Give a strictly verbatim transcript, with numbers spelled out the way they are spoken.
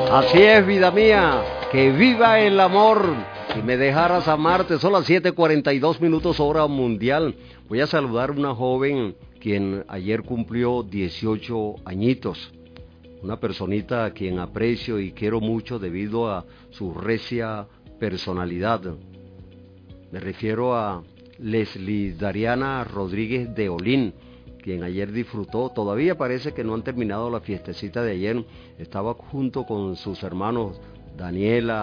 Así es, vida mía, que viva el amor. Si me dejaras amarte, son las siete cuarenta y dos minutos hora mundial. Voy a saludar a una joven quien ayer cumplió dieciocho añitos. Una personita a quien aprecio y quiero mucho debido a su recia personalidad. Me refiero a Leslie Dariana Rodríguez de Olín, quien ayer disfrutó. Todavía parece que no han terminado la fiestecita de ayer. Estaba junto con sus hermanos Daniela,